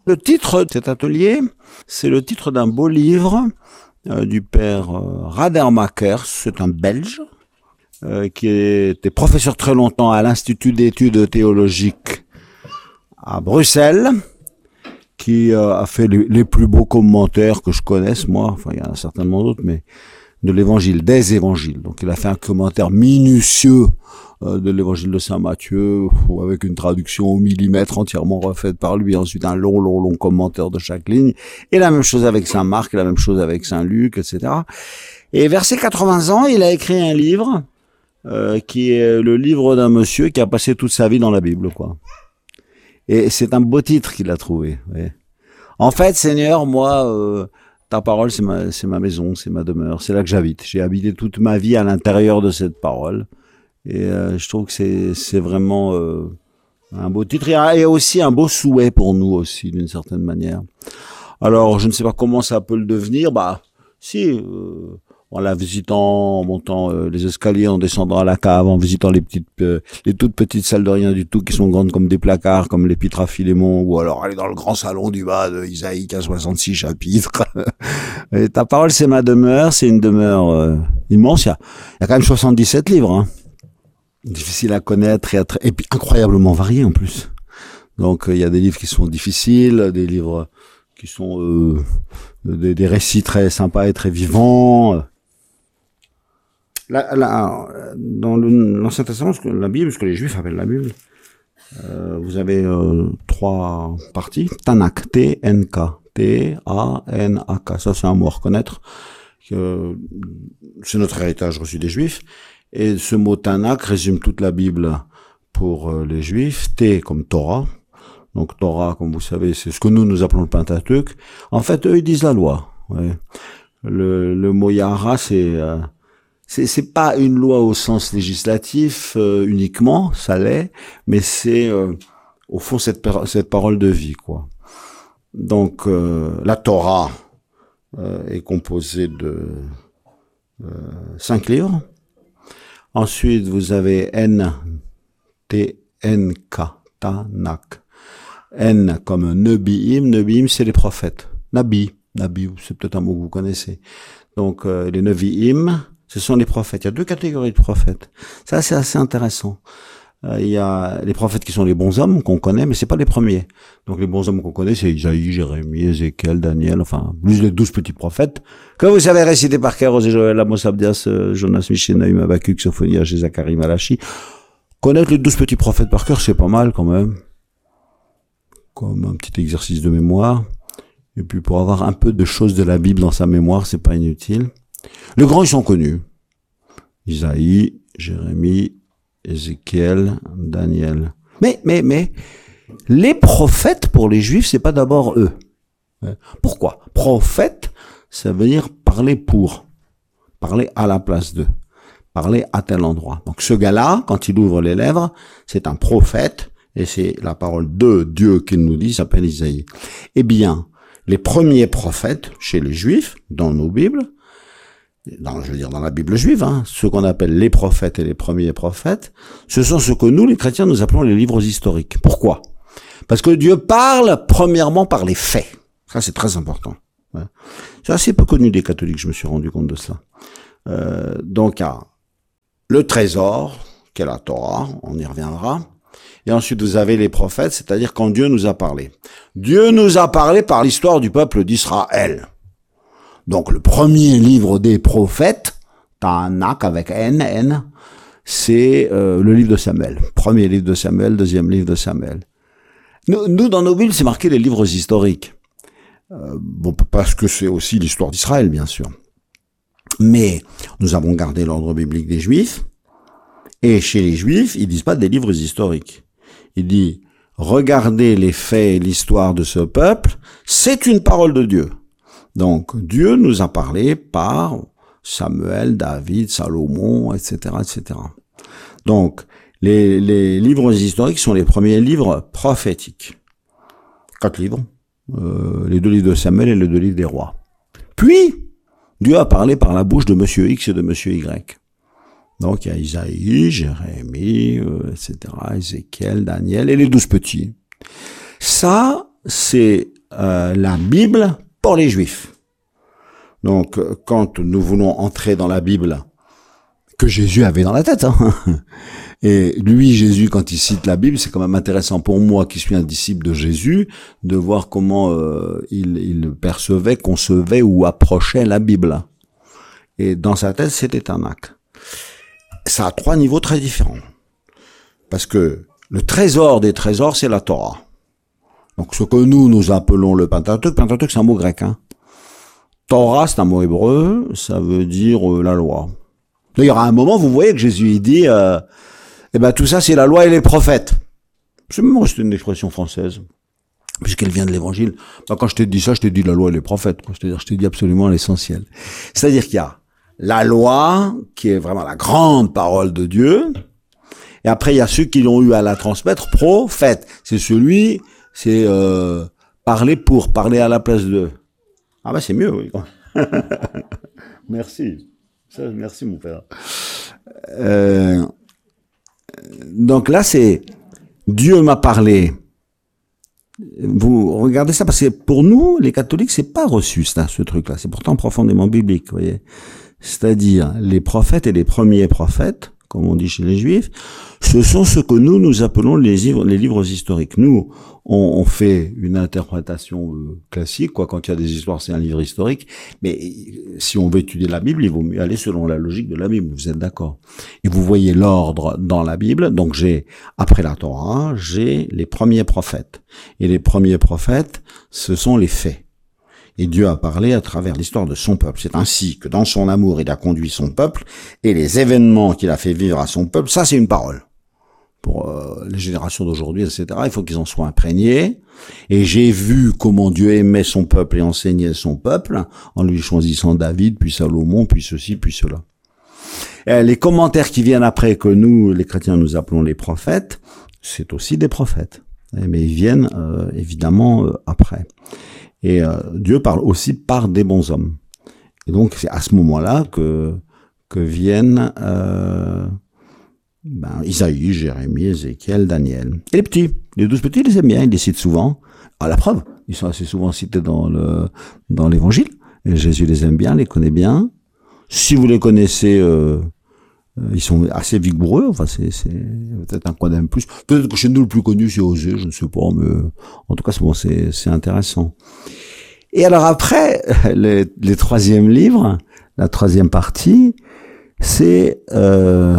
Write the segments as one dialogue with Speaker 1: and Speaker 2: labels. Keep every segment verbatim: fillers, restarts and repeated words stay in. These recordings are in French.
Speaker 1: Le titre de cet atelier, c'est le titre d'un beau livre euh, du père euh, Radermakers, c'est un Belge, euh, qui était professeur très longtemps à l'Institut d'études théologiques à Bruxelles, qui euh, a fait les, les plus beaux commentaires que je connaisse, moi, enfin il y en a certainement d'autres, mais de l'évangile, des évangiles. Donc il a fait un commentaire minutieux euh, de l'évangile de Saint Matthieu, avec une traduction au millimètre entièrement refaite par lui, ensuite un long, long, long commentaire de chaque ligne, et la même chose avec Saint Marc, et la même chose avec Saint Luc, et cetera. Et vers ses quatre-vingts ans, il a écrit un livre, euh, qui est le livre d'un monsieur qui a passé toute sa vie dans la Bible, quoi. Et c'est un beau titre qu'il a trouvé. Ouais. En fait, Seigneur, moi, euh, ta parole, c'est ma, c'est ma maison, c'est ma demeure, c'est là que j'habite. J'ai habité toute ma vie à l'intérieur de cette parole. Et euh, je trouve que c'est, c'est vraiment euh, un beau titre et, et aussi un beau souhait pour nous aussi, d'une certaine manière. Alors, je ne sais pas comment ça peut le devenir. Bah, si... Euh, en la visitant, en montant euh, les escaliers, en descendant à la cave, en visitant les petites, euh, les toutes petites salles de rien du tout qui sont grandes comme des placards, comme l'épître à Philémon, ou alors aller dans le grand salon du bas de Isaïe qui a soixante-six chapitres. Et ta parole, c'est ma demeure, c'est une demeure euh, immense. Il y, a, il y a quand même soixante-dix-sept livres, hein. Difficile à connaître et, à tra- et puis incroyablement variés en plus. Donc euh, il y a des livres qui sont difficiles, des livres qui sont euh, des, des récits très sympas et très vivants. Là, là, dans le, l'Ancien Testament, la Bible, ce que les Juifs appellent la Bible, euh, vous avez euh, trois parties. Tanakh, T N K, T A N A K. Ça, c'est un mot à reconnaître. Euh, c'est notre héritage reçu des Juifs. Et ce mot Tanakh résume toute la Bible pour euh, les Juifs. T comme Torah. Donc Torah, comme vous savez, c'est ce que nous, nous appelons le Pentateuque. En fait, eux, ils disent la loi. Ouais. Le, le mot Yahara, c'est... Euh, C'est, c'est pas une loi au sens législatif euh, uniquement, ça l'est, mais c'est euh, au fond cette, cette parole de vie, quoi. Donc euh, la Torah euh, est composée de euh, cinq livres. Ensuite vous avez N, T N K, Tanakh. N comme Nebi'im, Nebi'im c'est les prophètes. Nabi, Nabi, c'est peut-être un mot que vous connaissez. Donc euh, les Nevi'im, ce sont les prophètes. Il y a deux catégories de prophètes. Ça, c'est assez intéressant. Euh, il y a les prophètes qui sont les bons hommes qu'on connaît, mais c'est pas les premiers. Donc les bons hommes qu'on connaît, c'est Isaïe, Jérémie, Ézéchiel, Daniel, enfin, plus les douze petits prophètes que vous savez réciter par cœur, Osée, Joël, Amos, Abdias, Jonas, Michée, Nahum, Habakkuk, Sophonie, Zacharie, Malachi. Connaître les douze petits prophètes par cœur, c'est pas mal quand même. Comme un petit exercice de mémoire. Et puis pour avoir un peu de choses de la Bible dans sa mémoire, c'est pas inutile. Les grands, ils sont connus. Isaïe, Jérémie, Ézéchiel, Daniel. Mais, mais, mais, les prophètes, pour les Juifs, c'est pas d'abord eux. Pourquoi? Prophète, ça veut dire parler pour. Parler à la place d'eux. Parler à tel endroit. Donc ce gars-là, quand il ouvre les lèvres, c'est un prophète, et c'est la parole de Dieu qu'il nous dit, s'appelle Isaïe. Eh bien, les premiers prophètes, chez les Juifs, dans nos Bibles, dans, je veux dire dans la Bible juive, hein, ceux qu'on appelle les prophètes et les premiers prophètes, ce sont ce que nous, les chrétiens, nous appelons les livres historiques. Pourquoi? Parce que Dieu parle premièrement par les faits. Ça, c'est très important. Ouais. C'est assez peu connu des catholiques, je me suis rendu compte de cela. Euh, donc, il y a le trésor, qui est la Torah, on y reviendra. Et ensuite, vous avez les prophètes, c'est-à-dire quand Dieu nous a parlé. Dieu nous a parlé par l'histoire du peuple d'Israël. Donc, le premier livre des prophètes, Tanakh avec N, N, c'est euh, le livre de Samuel. Premier livre de Samuel, deuxième livre de Samuel. Nous, nous dans nos Bibles, c'est marqué les livres historiques. Euh, bon, parce que c'est aussi l'histoire d'Israël, bien sûr. Mais nous avons gardé l'ordre biblique des Juifs. Et chez les Juifs, ils disent pas des livres historiques. Ils disent, regardez les faits et l'histoire de ce peuple, c'est une parole de Dieu. Donc, Dieu nous a parlé par Samuel, David, Salomon, et cetera, et cetera. Donc, les, les livres historiques sont les premiers livres prophétiques. Quatre livres. Euh, les deux livres de Samuel et les deux livres des rois. Puis, Dieu a parlé par la bouche de Monsieur X et de Monsieur Y. Donc, il y a Isaïe, Jérémie, euh, et cetera, Ézéchiel, Daniel et les douze petits. Ça, c'est euh, la Bible pour les Juifs. Donc, quand nous voulons entrer dans la Bible, que Jésus avait dans la tête, hein, et lui, Jésus, quand il cite la Bible, c'est quand même intéressant pour moi, qui suis un disciple de Jésus, de voir comment euh, il, il percevait, concevait ou approchait la Bible. Et dans sa tête, c'était Tanakh. Ça a trois niveaux très différents. Parce que le trésor des trésors, c'est la Torah. Donc, ce que nous, nous appelons le Pentateuque, Pentateuque, c'est un mot grec, hein. Torah, c'est un mot hébreu, ça veut dire euh, la loi. D'ailleurs, à un moment, vous voyez que Jésus, il dit, euh, eh ben, tout ça, c'est la loi et les prophètes. C'est même c'est une expression française, puisqu'elle vient de l'évangile. Ben, quand je t'ai dit ça, je t'ai dit la loi et les prophètes, quoi. C'est-à-dire, je t'ai dit absolument l'essentiel. C'est-à-dire qu'il y a la loi, qui est vraiment la grande parole de Dieu, et après, il y a ceux qui l'ont eu à la transmettre, prophète. C'est celui, c'est, euh, parler pour, parler à la place d'eux. Ah ben, c'est mieux, oui. Merci. Ça, merci, mon père. Euh, donc là, c'est Dieu m'a parlé. Vous regardez ça, parce que pour nous, les catholiques, c'est pas reçu, ça, ce truc-là. C'est pourtant profondément biblique, vous voyez. C'est-à-dire, les prophètes et les premiers prophètes, comme on dit chez les Juifs, ce sont ce que nous, nous appelons les livres, les livres historiques. Nous, on, on fait une interprétation euh, classique, quoi. Quand il y a des histoires, c'est un livre historique. Mais si on veut étudier la Bible, il vaut mieux aller selon la logique de la Bible. Vous êtes d'accord? Et vous voyez l'ordre dans la Bible. Donc j'ai, après la Torah, j'ai les premiers prophètes. Et les premiers prophètes, ce sont les faits. Et Dieu a parlé à travers l'histoire de son peuple. C'est ainsi que dans son amour, il a conduit son peuple, et les événements qu'il a fait vivre à son peuple, ça c'est une parole. Pour euh, les générations d'aujourd'hui, et cetera, il faut qu'ils en soient imprégnés. Et j'ai vu comment Dieu aimait son peuple et enseignait son peuple, en lui choisissant David, puis Salomon, puis ceci, puis cela. Et les commentaires qui viennent après, que nous, les chrétiens, nous appelons les prophètes, c'est aussi des prophètes. Mais ils viennent euh, évidemment euh, après. Et euh, Dieu parle aussi par des bons hommes. Et donc, c'est à ce moment-là que que viennent euh, ben, Isaïe, Jérémie, Ézéchiel, Daniel. Et les petits, les douze petits, ils les aiment bien, ils les citent souvent. À la preuve, ils sont assez souvent cités dans le dans l'Évangile. Et Jésus les aime bien, les connaît bien. Si vous les connaissez, euh, ils sont assez vigoureux. Enfin, c'est c'est peut-être un qu'on aime plus. Peut-être que chez nous le plus connu c'est Osée, je ne sais pas, mais en tout cas c'est bon, c'est c'est intéressant. Et alors après, les, les troisièmes livres, la troisième partie, c'est euh,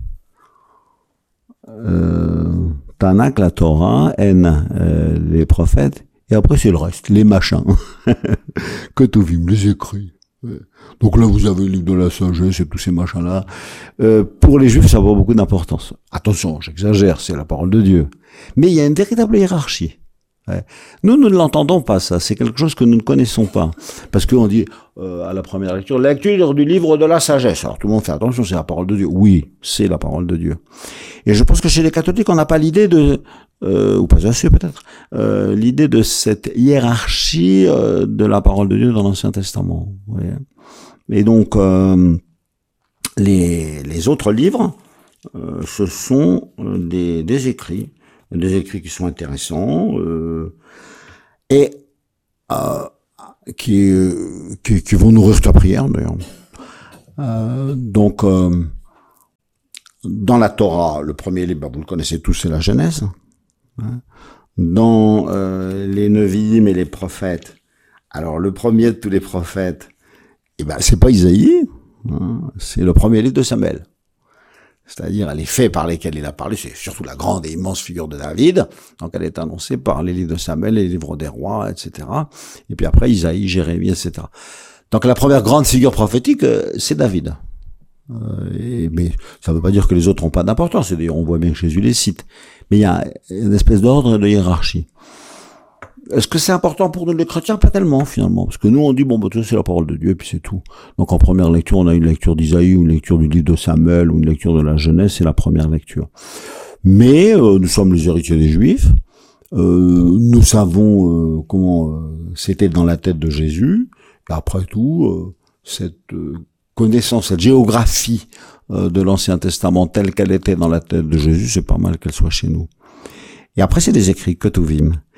Speaker 1: euh, Tanakh, la Torah, N, euh, les prophètes, et après c'est le reste, les machins, Ketuvim, les écrits. Donc là, vous avez le livre de la sagesse et tous ces machins-là. Euh, pour les Juifs, ça n'a pas beaucoup d'importance. Attention, j'exagère, c'est la parole de Dieu. Mais il y a une véritable hiérarchie. Ouais. Nous, nous ne l'entendons pas, ça. C'est quelque chose que nous ne connaissons pas. Parce qu'on dit, euh, à la première lecture, lecture du livre de la sagesse. Alors tout le monde fait attention, c'est la parole de Dieu. Oui, c'est la parole de Dieu. Et je pense que chez les catholiques, on n'a pas l'idée de... Euh, ou pas assez peut-être, euh, l'idée de cette hiérarchie euh, de la parole de Dieu dans l'Ancien Testament. Vous voyez. Et donc, euh, les, les autres livres, euh, ce sont des, des écrits, des écrits qui sont intéressants euh, et euh, qui, qui, qui vont nourrir ta prière d'ailleurs. Euh, donc, euh, dans la Torah, le premier livre, bah, vous le connaissez tous, c'est la Genèse. Dans euh, les Nevi'im et les prophètes, alors le premier de tous les prophètes, eh ben c'est pas Isaïe, hein, c'est le premier livre de Samuel. C'est-à-dire les faits par lesquels il a parlé, c'est surtout la grande et immense figure de David. Donc elle est annoncée par les livres de Samuel, les livres des rois, et cetera. Et puis après Isaïe, Jérémie, et cetera. Donc la première grande figure prophétique, c'est David. Euh, et, mais ça ne veut pas dire que les autres n'ont pas d'importance. C'est-à-dire on voit bien que Jésus les cite. Mais il y a une espèce d'ordre et de hiérarchie. Est-ce que c'est important pour nous les chrétiens? Pas tellement, finalement. Parce que nous, on dit, bon, bah, c'est la parole de Dieu, et puis c'est tout. Donc, en première lecture, on a une lecture d'Isaïe, une lecture du livre de Samuel, ou une lecture de la Genèse, c'est la première lecture. Mais, euh, nous sommes les héritiers des Juifs. Euh, nous savons euh, comment euh, c'était dans la tête de Jésus. Et après tout, euh, cette euh, connaissance, cette géographie euh, de l'Ancien Testament telle qu'elle était dans la tête de Jésus, c'est pas mal qu'elle soit chez nous. Et après, c'est des écrits, Ketuvim.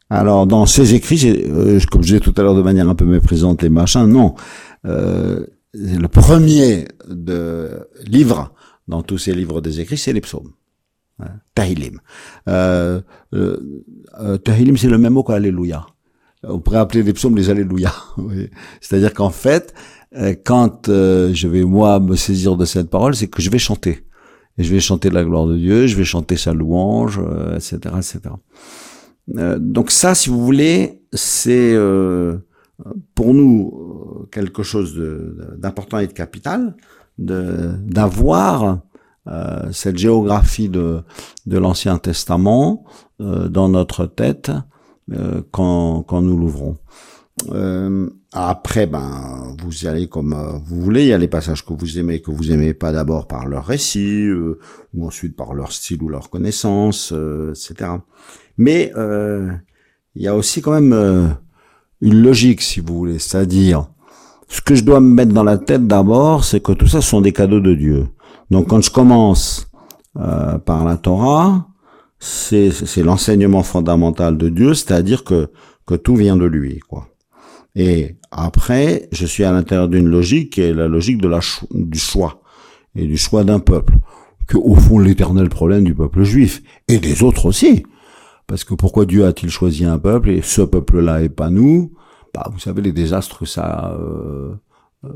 Speaker 1: Alors, dans ses écrits, j'ai, euh, comme je disais tout à l'heure de manière un peu méprisante, les machins, non. Euh, le premier de livre, dans tous ces livres des écrits, c'est les psaumes. Hein, Tahilim. Euh, euh, euh, Tahilim, c'est le même mot qu'Alléluia. On pourrait appeler les psaumes les Alléluia. Oui. C'est-à-dire qu'en fait, euh, quand euh, je vais, moi, me saisir de cette parole, c'est que je vais chanter. Et je vais chanter la gloire de Dieu, je vais chanter sa louange, euh, et cetera, et cetera. Euh, donc ça, si vous voulez, c'est euh, pour nous quelque chose de, d'important et de capital, de, d'avoir euh, cette géographie de, de l'Ancien Testament euh, dans notre tête euh, quand, quand nous l'ouvrons. Euh, après, ben, vous y allez comme euh, vous voulez. Il y a les passages que vous aimez, que vous aimez pas d'abord par leur récit, euh, ou ensuite par leur style ou leur connaissance, euh, et cetera. Mais euh, il y a aussi quand même euh, une logique, si vous voulez. C'est-à-dire, ce que je dois me mettre dans la tête d'abord, c'est que tout ça ce sont des cadeaux de Dieu. Donc, quand je commence euh, par la Torah, c'est, c'est l'enseignement fondamental de Dieu, c'est-à-dire que que tout vient de lui, quoi. Et après, je suis à l'intérieur d'une logique qui est la logique de la cho- du choix et du choix d'un peuple, que au fond l'éternel problème du peuple juif et des autres aussi. Parce que pourquoi Dieu a-t-il choisi un peuple et ce peuple-là et pas nous? Bah, vous savez les désastres que ça euh, euh,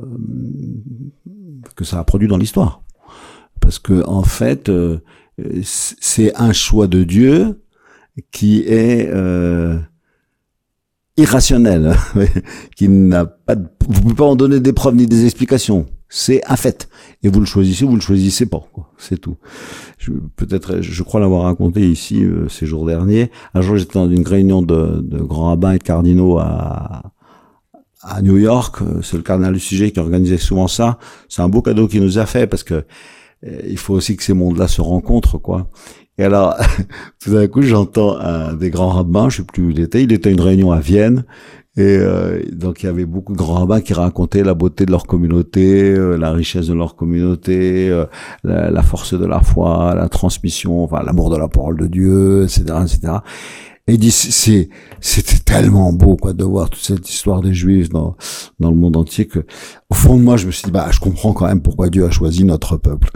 Speaker 1: que ça a produit dans l'histoire. Parce que en fait, euh, c'est un choix de Dieu qui est euh, irrationnel, qui n'a pas de, vous pouvez pas en donner des preuves ni des explications. C'est un fait. Et vous le choisissez ou vous le choisissez pas, quoi. C'est tout. Je, peut-être, je crois l'avoir raconté ici, euh, ces jours derniers. Un jour, j'étais dans une réunion de, de grands rabbins et de cardinaux à, à New York. C'est le cardinal du sujet qui organisait souvent ça. C'est un beau cadeau qu'il nous a fait parce que euh, il faut aussi que ces mondes-là se rencontrent, quoi. Et alors, tout d'un coup, j'entends un des grands rabbins, je sais plus où il était, il était à une réunion à Vienne, et euh, donc il y avait beaucoup de grands rabbins qui racontaient la beauté de leur communauté, euh, la richesse de leur communauté, euh, la, la force de la foi, la transmission, enfin l'amour de la parole de Dieu, et cetera, et cetera. Et il dit, c'est, c'était tellement beau, quoi, de voir toute cette histoire des Juifs dans dans le monde entier que, au fond de moi, je me suis dit, bah, je comprends quand même pourquoi Dieu a choisi notre peuple.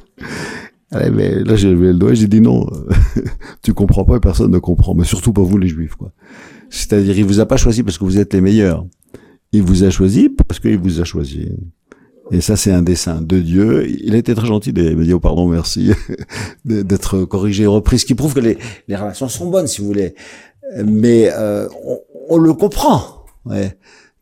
Speaker 1: Allez, mais là, j'ai levé le doigt et j'ai dit non, tu comprends pas et personne ne comprend, mais surtout pas vous les Juifs, quoi. C'est-à-dire, il vous a pas choisi parce que vous êtes les meilleurs. Il vous a choisi parce qu'il vous a choisi. Et ça, c'est un dessein de Dieu. Il a été très gentil de me dire, oh, pardon, merci, d'être corrigé et repris, ce qui prouve que les, les relations sont bonnes, si vous voulez. Mais euh, on, on le comprend. Ouais.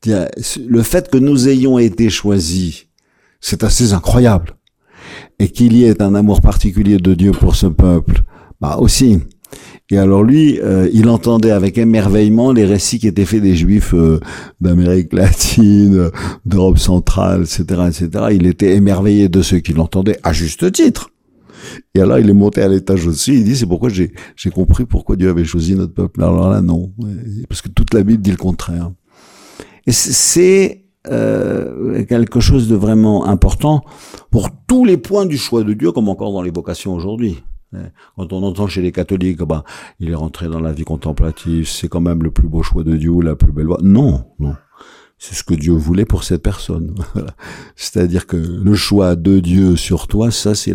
Speaker 1: Le fait que nous ayons été choisis, c'est assez incroyable. Et qu'il y ait un amour particulier de Dieu pour ce peuple, bah aussi. Et alors lui, euh, il entendait avec émerveillement les récits qui étaient faits des Juifs euh, d'Amérique latine, d'Europe centrale, et cetera, et cetera. Il était émerveillé de ceux qui l'entendaient à juste titre. Et alors il est monté à l'étage aussi. Il dit c'est pourquoi j'ai j'ai compris pourquoi Dieu avait choisi notre peuple. Alors là non, parce que toute la Bible dit le contraire. Et c'est Euh, quelque chose de vraiment important pour tous les points du choix de Dieu, comme encore dans les vocations aujourd'hui. Quand on entend chez les catholiques, bah, il est rentré dans la vie contemplative, c'est quand même le plus beau choix de Dieu, la plus belle voie. Non, non. C'est ce que Dieu voulait pour cette personne. C'est-à-dire que le choix de Dieu sur toi, ça, c'est